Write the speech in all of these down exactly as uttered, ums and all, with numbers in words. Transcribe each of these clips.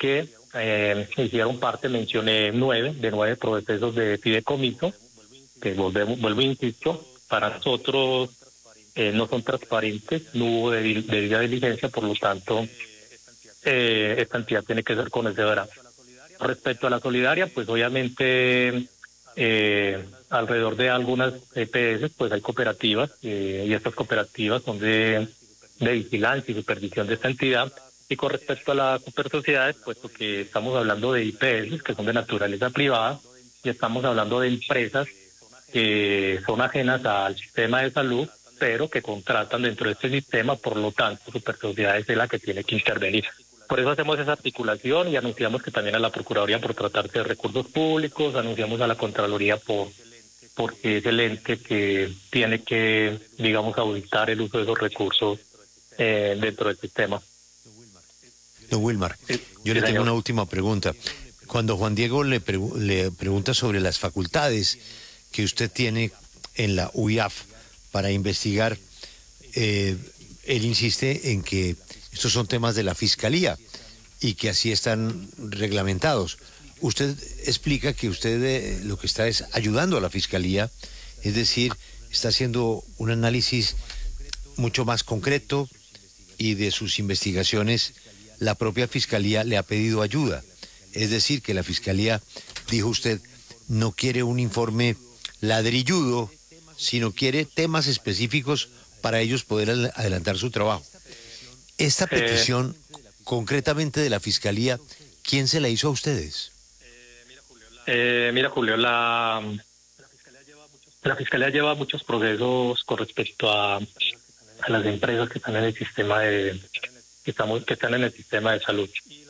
que eh, hicieron parte, mencioné nueve, de nueve procesos de fideicomiso, que volvemos, vuelvo e insisto, para nosotros eh, no son transparentes, no hubo de, debida diligencia, por lo tanto, eh, esta entidad tiene que ser conocedora. Respecto a la solidaria, pues obviamente eh, alrededor de algunas E P S, pues hay cooperativas, eh, y estas cooperativas son de, de vigilancia y supervisión de esta entidad. Y con respecto a las supersociedades, puesto que estamos hablando de I P S, que son de naturaleza privada, y estamos hablando de empresas que son ajenas al sistema de salud, pero que contratan dentro de este sistema, por lo tanto, supersociedades es la que tiene que intervenir. Por eso hacemos esa articulación y anunciamos que también a la Procuraduría por tratarse de recursos públicos, anunciamos a la Contraloría por porque es el ente que tiene que, digamos, auditar el uso de esos recursos eh, dentro del sistema. Don Wilmar, Sí, yo sí, le tengo señor. una última pregunta. Cuando Juan Diego le, pre le pregunta sobre las facultades que usted tiene en la U I A F para investigar, eh, él insiste en que estos son temas de la Fiscalía y que así están reglamentados. Usted explica que usted eh, lo que está es ayudando a la Fiscalía, es decir, está haciendo un análisis mucho más concreto y de sus investigaciones la propia Fiscalía le ha pedido ayuda. Es decir, que la Fiscalía, dijo usted, no quiere un informe ladrilludo, sino quiere temas específicos para ellos poder adelantar su trabajo. Esta petición, eh, concretamente de la Fiscalía, ¿quién se la hizo a ustedes? Eh, mira, Julio, la, la Fiscalía lleva muchos procesos con respecto a, a las empresas que están en el sistema de que estamos que están en el sistema de salud.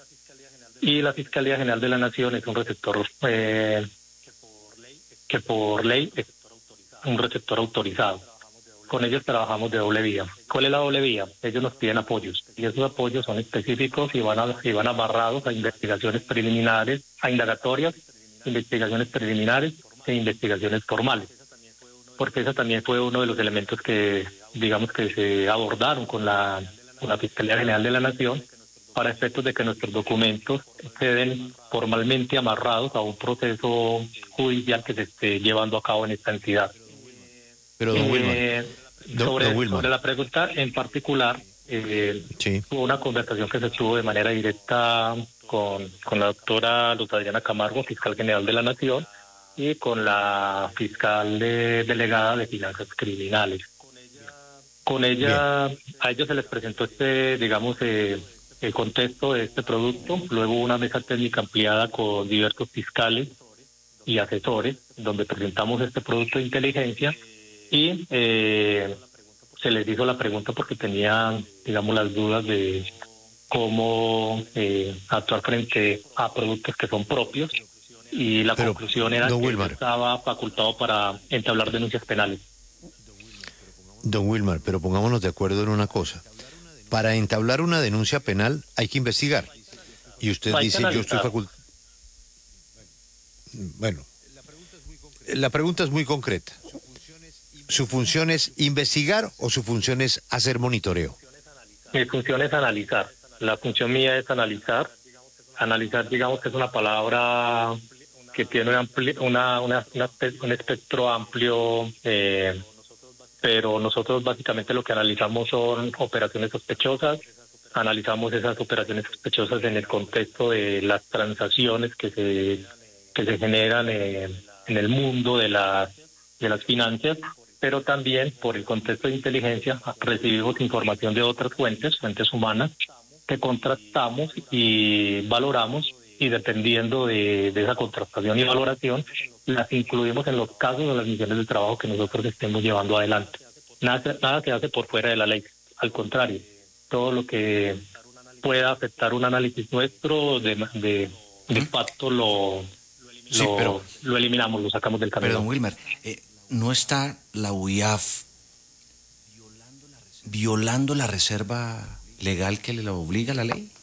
Y la Fiscalía General de la Nación es un receptor eh, que por ley es un receptor autorizado. Con ellos trabajamos de doble vía. ¿Cuál es la doble vía? Ellos nos piden apoyos y esos apoyos son específicos y van, a, y van amarrados a investigaciones preliminares, a indagatorias, investigaciones preliminares e investigaciones formales. Porque ese también fue uno de los elementos que, digamos, que se abordaron con la, con la Fiscalía General de la Nación para efectos de que nuestros documentos queden formalmente amarrados a un proceso judicial que se esté llevando a cabo en esta entidad. Pero, don Wilmar, eh, don, sobre, don Wilmar. sobre la pregunta en particular, eh, sí. hubo una conversación que se tuvo de manera directa con, con la doctora Luz Adriana Camargo, fiscal general de la Nación, y con la fiscal de, delegada de finanzas criminales. Con ella, Bien. a ellos se les presentó este, digamos, eh, el contexto de este producto, luego una mesa técnica ampliada con diversos fiscales y asesores, donde presentamos este producto de inteligencia y eh, se les hizo la pregunta porque tenían, digamos, las dudas de cómo eh, actuar frente a productos que son propios y la Pero, conclusión era que Wilmar, estaba facultado para entablar denuncias penales. Don Wilmar, pero pongámonos de acuerdo en una cosa. Para entablar una denuncia penal hay que investigar. Y usted hay dice, yo estoy facultado. Bueno, la pregunta es muy concreta. ¿Su función es investigar o su función es hacer monitoreo? Mi función es analizar. La función mía es analizar. Analizar, digamos que es una palabra que tiene una, una, una, una un espectro amplio, eh, pero nosotros básicamente lo que analizamos son operaciones sospechosas. Analizamos esas operaciones sospechosas en el contexto de las transacciones que se, que se generan eh, en el mundo de, la, de las finanzas, pero también por el contexto de inteligencia recibimos información de otras fuentes, fuentes humanas, que contrastamos y valoramos, y dependiendo de, de esa contrastación y valoración, las incluimos en los casos o las misiones de trabajo que nosotros estemos llevando adelante. Nada, nada se hace por fuera de la ley, al contrario, todo lo que pueda afectar un análisis nuestro de, de, de impacto lo, sí, lo, pero, lo eliminamos, lo sacamos del camino. Pero, don Wilmar, eh, ¿no está la U I A F violando la reserva legal que le obliga a la ley?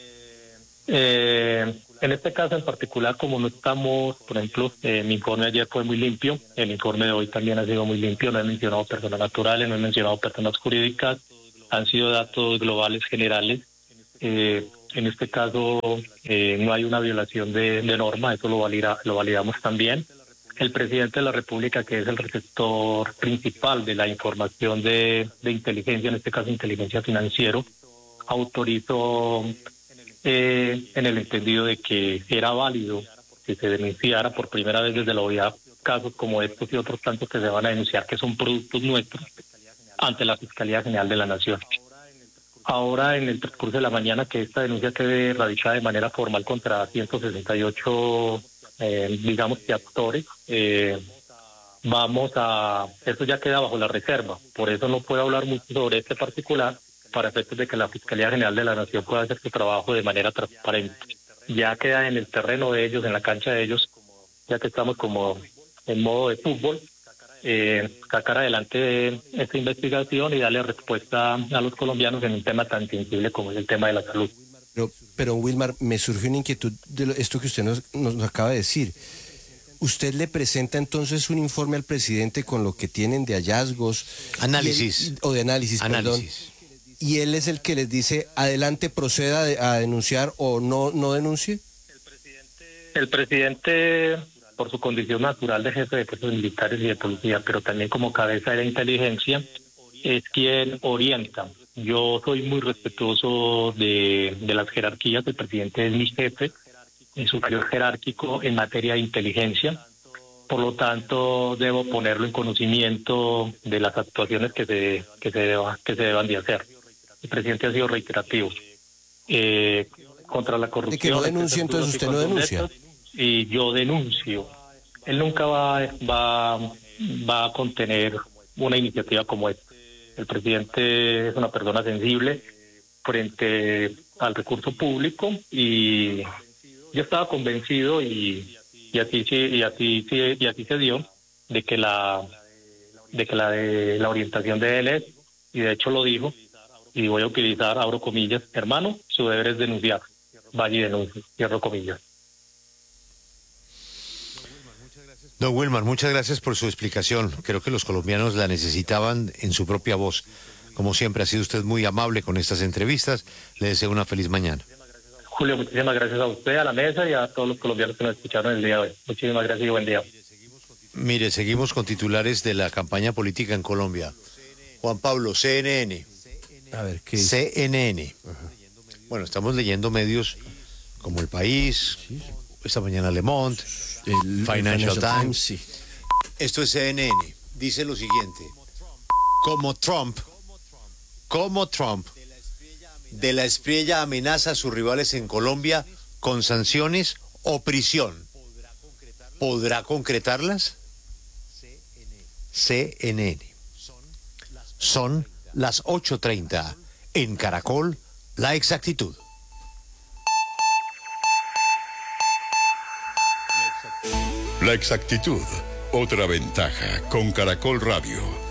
Eh, en este caso en particular, como no estamos, por ejemplo, eh, mi informe ayer fue muy limpio, el informe de hoy también ha sido muy limpio, no he mencionado personas naturales, no he mencionado personas jurídicas, han sido datos globales generales. Eh, En este caso eh, no hay una violación de, de norma, eso lo, valida, lo validamos también. El presidente de la República, que es el receptor principal de la información de, de inteligencia, en este caso inteligencia financiera, autorizó eh, en el entendido de que era válido que se denunciara por primera vez desde la O I A F casos como estos y otros tantos que se van a denunciar que son productos nuestros ante la Fiscalía General de la Nación. Ahora, en el transcurso de la mañana, que esta denuncia quede radicada de manera formal contra ciento sesenta y ocho, eh, digamos que actores, eh, vamos a... Eso ya queda bajo la reserva, por eso no puedo hablar mucho sobre este particular, para efectos de que la Fiscalía General de la Nación pueda hacer su trabajo de manera transparente. Ya queda en el terreno de ellos, en la cancha de ellos, ya que estamos como en modo de fútbol, eh, sacar adelante esta investigación y darle respuesta a los colombianos en un tema tan sensible como es el tema de la salud. Pero, pero Wilmar, me surge una inquietud de lo, esto que usted nos, nos acaba de decir. ¿Usted le presenta entonces un informe al presidente con lo que tienen de hallazgos? Análisis. Él, o de análisis, análisis. perdón. Y él es el que les dice, adelante, proceda a denunciar o no, no denuncie. El presidente, por su condición natural de jefe de fuerzas militares y de policía, pero también como cabeza de la inteligencia, es quien orienta. Yo soy muy respetuoso de, de las jerarquías. El presidente es mi jefe, es superior jerárquico en materia de inteligencia. Por lo tanto, debo ponerlo en conocimiento de las actuaciones que se, que se, deba, que se deban de hacer. El presidente ha sido reiterativo. Eh, contra la corrupción... ¿De que no denuncie, entonces usted no denuncia? Y yo denuncio. Él nunca va, va, va a contener una iniciativa como esta. El presidente es una persona sensible frente al recurso público y yo estaba convencido y, y así y así y así se dio de que la de que la de la orientación de él es, y de hecho lo dijo, y voy a utilizar, abro comillas, hermano, su deber es denunciar, vaya y denuncie, cierro comillas. Don Wilmar, muchas gracias por su explicación. Creo que los colombianos la necesitaban en su propia voz. Como siempre, ha sido usted muy amable con estas entrevistas. Le deseo una feliz mañana. Julio, muchísimas gracias a usted, a la mesa y a todos los colombianos que nos escucharon el día de hoy. Muchísimas gracias y buen día. Mire, seguimos con titulares de la campaña política en Colombia. Juan Pablo, C N N. A ver, ¿qué dice? C N N. Ajá. Bueno, estamos leyendo medios como El País, sí. Esta mañana Le Monde, el Financial, Financial Times. Times sí. Esto es C N N. Dice lo siguiente. Como Trump, como Trump, de la Espriella amenaza a sus rivales en Colombia con sanciones o prisión. ¿Podrá concretarlas? C N N. Son las ocho treinta. En Caracol, La Exactitud. La Exactitud, otra ventaja con Caracol Radio.